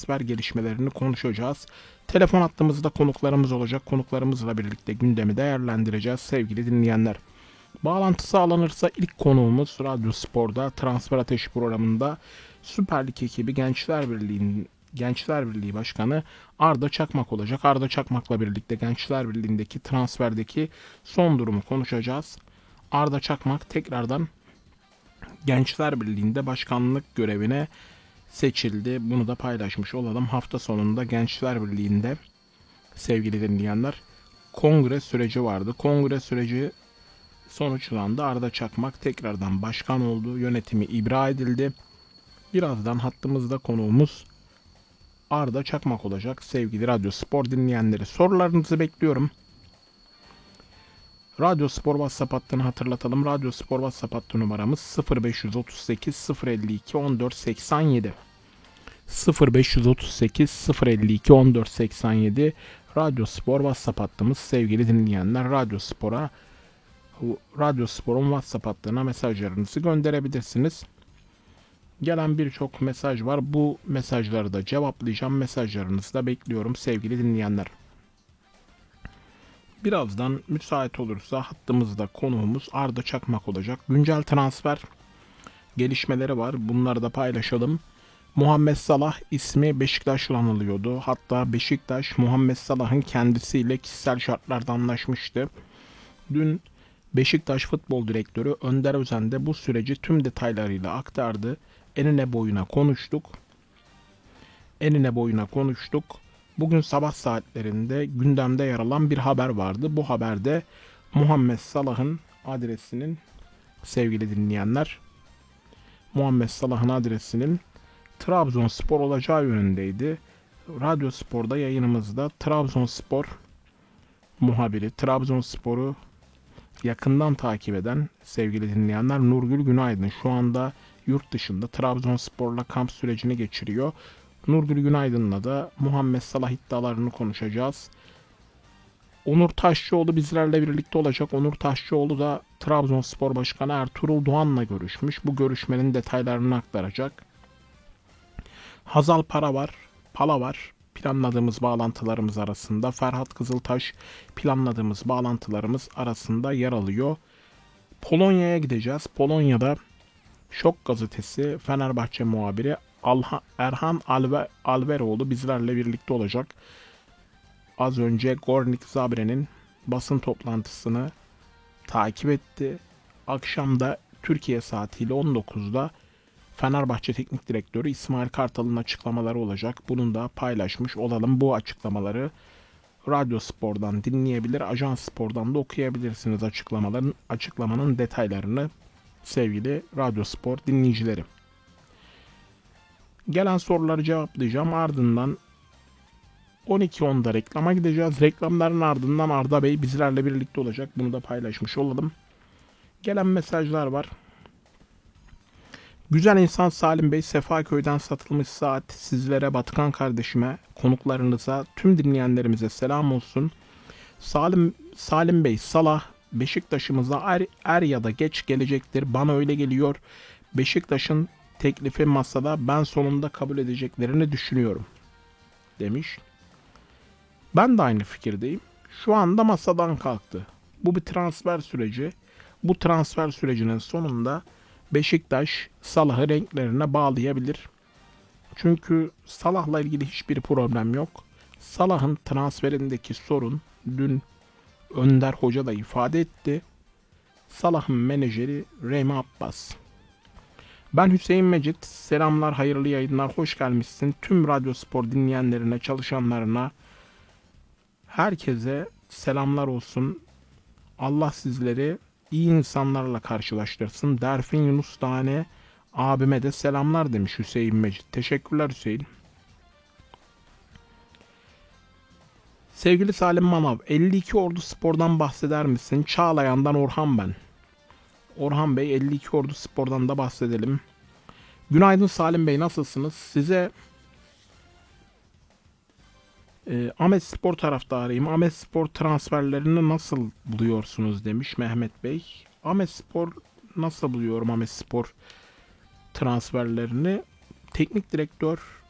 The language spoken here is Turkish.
transfer gelişmelerini konuşacağız. Telefon hattımızda konuklarımız olacak. Konuklarımızla birlikte gündemi değerlendireceğiz sevgili dinleyenler. Bağlantı sağlanırsa ilk konuğumuz Radyo Spor'da Transfer Ateşi programında Süper Lig ekibi Gençler Birliği Başkanı Arda Çakmak olacak. Arda Çakmak'la birlikte Gençler Birliği'ndeki transferdeki son durumu konuşacağız. Arda Çakmak tekrardan Gençler Birliği'nde başkanlık görevine seçildi. Bunu da paylaşmış olalım. Hafta sonunda Gençler Birliği'nde sevgili dinleyenler kongre süreci vardı. Kongre süreci sonuçlandı. Arda Çakmak tekrardan başkan oldu. Yönetimi ibra edildi. Birazdan hattımızda konuğumuz Arda Çakmak olacak. Sevgili Radyo Spor dinleyenleri, sorularınızı bekliyorum. Radyo Spor WhatsApp hattını hatırlatalım. Radyo Spor WhatsApp hattı numaramız 0538 052 1487. 0538 052 1487 Radyo Spor WhatsApp hattımız sevgili dinleyenler. Radyo Spor'un WhatsApp hattına mesajlarınızı gönderebilirsiniz. Gelen birçok mesaj var. Bu mesajları da cevaplayacağım. Mesajlarınızı da bekliyorum sevgili dinleyenler. Birazdan müsait olursa hattımızda konuğumuz Arda Çakmak olacak. Güncel transfer gelişmeleri var. Bunları da paylaşalım. Muhammed Salah ismi Beşiktaş'la anılıyordu. Hatta Beşiktaş Muhammed Salah'ın kendisiyle kişisel şartlarda anlaşmıştı. Dün Beşiktaş Futbol Direktörü Önder Özen de bu süreci tüm detaylarıyla aktardı. Enine boyuna konuştuk. Bugün sabah saatlerinde gündemde yer alan bir haber vardı. Bu haberde Muhammed Salah'ın adresinin sevgili dinleyenler, Muhammed Salah'ın adresinin Trabzonspor olacağı yönündeydi. Radyo Spor'da yayınımızda Trabzonspor muhabiri, Trabzonspor'u yakından takip eden sevgili dinleyenler Nurgül Günaydın şu anda yurt dışında Trabzonspor'la kamp sürecini geçiriyor. Nurgül Günaydın'la da Muhammed Salah iddialarını konuşacağız. Onur Taşçıoğlu bizlerle birlikte olacak. Onur Taşçıoğlu da Trabzonspor Başkanı Ertuğrul Doğan'la görüşmüş. Bu görüşmenin detaylarını aktaracak. Hazal Pala var. Planladığımız bağlantılarımız arasında. Ferhat Kızıltaş planladığımız bağlantılarımız arasında yer alıyor. Polonya'ya gideceğiz. Polonya'da Şok Gazetesi Fenerbahçe muhabiri Erhan Alveroğlu bizlerle birlikte olacak. Az önce Gornik Zabre'nin basın toplantısını takip etti. Akşam da Türkiye saatiyle 19'da Fenerbahçe Teknik Direktörü İsmail Kartal'ın açıklamaları olacak. Bunu da paylaşmış olalım. Bu açıklamaları Radyo Spor'dan dinleyebilir, Ajans Spor'dan da okuyabilirsiniz açıklamanın detaylarını sevgili Radyo Spor dinleyicileri. Gelen soruları cevaplayacağım. Ardından 12.10'da reklama gideceğiz. Reklamların ardından Arda Bey bizlerle birlikte olacak. Bunu da paylaşmış olalım. Gelen mesajlar var. Güzel insan Salim Bey, Sefaköy'den satılmış saat sizlere, Batıkan kardeşime, konuklarınıza, tüm dinleyenlerimize selam olsun. Salim Bey, Salah Beşiktaş'ımıza er ya da geç gelecektir. Bana öyle geliyor. Beşiktaş'ın teklifi masada, ben sonunda kabul edeceklerini düşünüyorum demiş. Ben de aynı fikirdeyim. Şu anda masadan kalktı. Bu bir transfer süreci. Bu transfer sürecinin sonunda Beşiktaş Salah'ı renklerine bağlayabilir. Çünkü Salah'la ilgili hiçbir problem yok. Salah'ın transferindeki sorun dün Önder Hoca da ifade etti. Salah'ın menajeri Remi Abbas. Ben Hüseyin Mecit. Selamlar, hayırlı yayınlar, hoş gelmişsin. Tüm Radyo Spor dinleyenlerine, çalışanlarına, herkese selamlar olsun. Allah sizleri iyi insanlarla karşılaştırsın. Derfin Yunus Tane abime de selamlar demiş Hüseyin Mecit. Teşekkürler Hüseyin. Sevgili Salim Manav, 52 Ordu Spor'dan bahseder misin? Çağlayan'dan Orhan ben. Orhan Bey, 52 Ordu Spor'dan da bahsedelim. Günaydın Salim Bey, nasılsınız? Size Ahmet Spor taraftarıyım. Ahmet Spor transferlerini nasıl buluyorsunuz demiş Mehmet Bey. Ahmet Spor nasıl buluyorum Ahmet Spor transferlerini? Teknik direktör